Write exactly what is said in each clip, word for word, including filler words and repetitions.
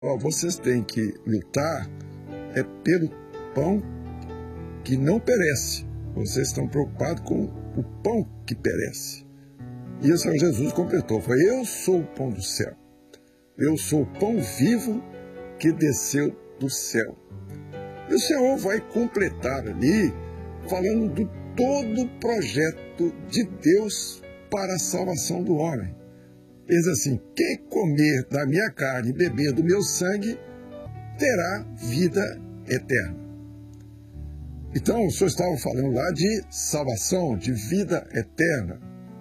Ó, vocês têm que lutar é pelo pão que não perece. Vocês estão preocupados com o pão que perece. E o Senhor Jesus completou, foi: eu sou o pão do céu. Eu sou o pão vivo que desceu do céu. E o Senhor vai completar ali, falando do todo o projeto de Deus para a salvação do homem. Ele diz assim: quem comer da minha carne e beber do meu sangue, terá vida eterna. Então, o Senhor estava falando lá de salvação, de vida eterna.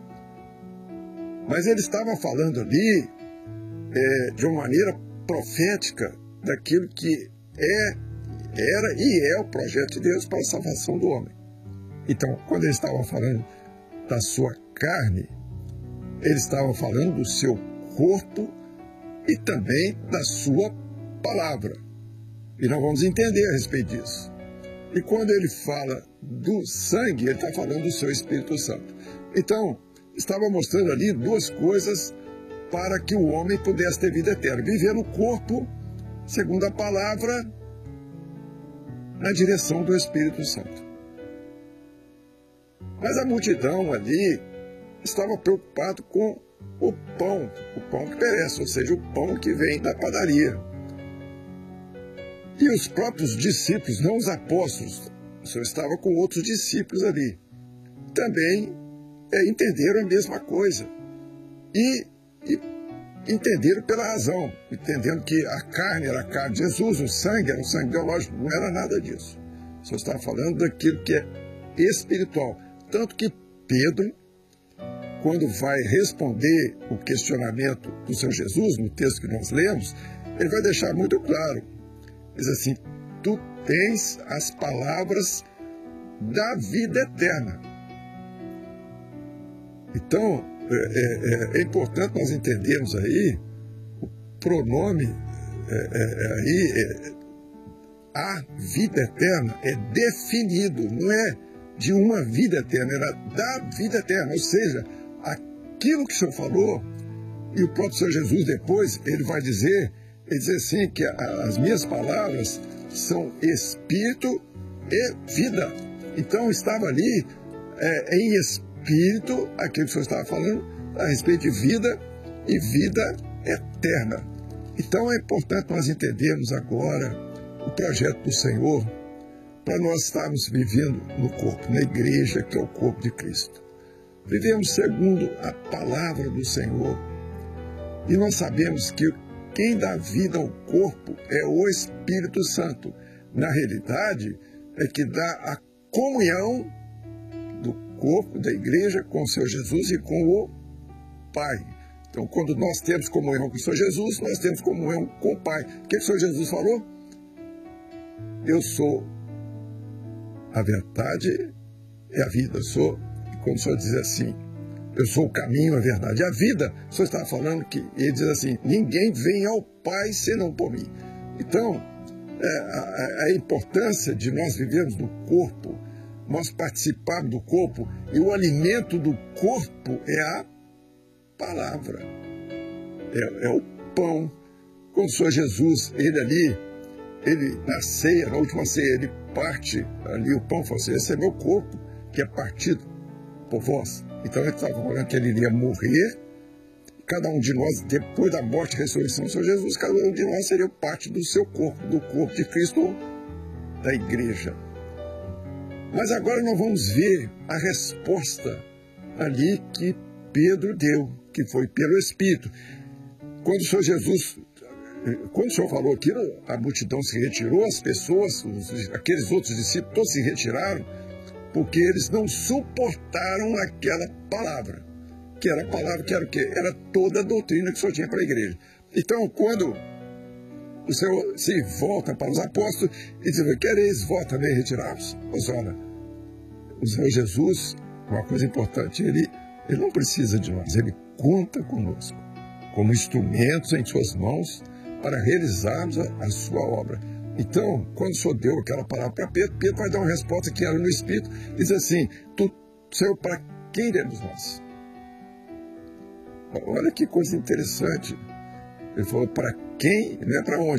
Mas ele estava falando ali é, de uma maneira profética daquilo que é, era e é o projeto de Deus para a salvação do homem. Então, quando ele estava falando da sua carne, ele estava falando do seu corpo e também da sua palavra. E nós vamos entender a respeito disso. E quando ele fala do sangue, ele está falando do seu Espírito Santo. Então, estava mostrando ali duas coisas para que o homem pudesse ter vida eterna. Viver no corpo, segundo a palavra, na direção do Espírito Santo. Mas a multidão ali estava preocupada com o pão, o pão que perece, ou seja, o pão que vem da padaria. E os próprios discípulos, não os apóstolos, o Senhor estava com outros discípulos ali, também é, entenderam a mesma coisa. E, e entenderam pela razão, entendendo que a carne era a carne de Jesus, o sangue era o sangue biológico, não era nada disso. O Senhor estava falando daquilo que é espiritual. Tanto que Pedro, quando vai responder o questionamento do Senhor Jesus, no texto que nós lemos, ele vai deixar muito claro. Diz assim: tu tens as palavras da vida eterna. Então, é, é, é importante nós entendermos aí o pronome é, é, aí, é, a vida eterna é definido, não é de uma vida eterna, era da vida eterna, ou seja, aquilo que o Senhor falou, e o próprio Senhor Jesus depois, ele vai dizer, ele diz assim, que as minhas palavras são espírito e vida. Então estava ali é, em espírito, aquilo que o Senhor estava falando, a respeito de vida e vida eterna. Então é importante nós entendermos agora o projeto do Senhor, para nós estarmos vivendo no corpo, na igreja, que é o corpo de Cristo. Vivemos segundo a palavra do Senhor. E nós sabemos que quem dá vida ao corpo é o Espírito Santo. Na realidade, é que dá a comunhão do corpo da igreja com o Senhor Jesus e com o Pai. Então, quando nós temos comunhão com o Senhor Jesus, nós temos comunhão com o Pai. O que o Senhor Jesus falou? Eu sou a verdade e a vida. Eu sou, quando o Senhor diz assim, eu sou o caminho, a verdade e a vida, o Senhor estava falando que, ele diz assim, ninguém vem ao Pai senão por mim. Então, é, a, a importância de nós vivermos no corpo, nós participarmos do corpo, e o alimento do corpo é a palavra, é, é o pão. Quando o Senhor Jesus, ele ali, ele na ceia, na última ceia, ele parte ali o pão, falou assim, esse é meu corpo, que é partido por vós. Então ele estava falando que ele iria morrer, cada um de nós, depois da morte e ressurreição do Senhor Jesus, cada um de nós seria parte do seu corpo, do corpo de Cristo, da igreja. Mas agora nós vamos ver a resposta ali que Pedro deu, que foi pelo Espírito. Quando o Senhor Jesus, quando o Senhor falou aquilo, a multidão se retirou, as pessoas, os, aqueles outros discípulos, todos se retiraram, porque eles não suportaram aquela palavra, que era a palavra que era o quê? Era toda a doutrina que o Senhor tinha para a igreja. Então, quando o Senhor se volta para os apóstolos e diz, quereis vós também retirar-vos? Pois olha, o Senhor Jesus, uma coisa importante, ele, ele não precisa de nós, ele conta conosco, como instrumentos em suas mãos para realizarmos a, a sua obra. Então, quando o Senhor deu aquela palavra para Pedro, Pedro vai dar uma resposta que era no Espírito, diz assim, tu, Senhor, para quem iremos nós? Olha que coisa interessante. Ele falou para quem, não é para onde.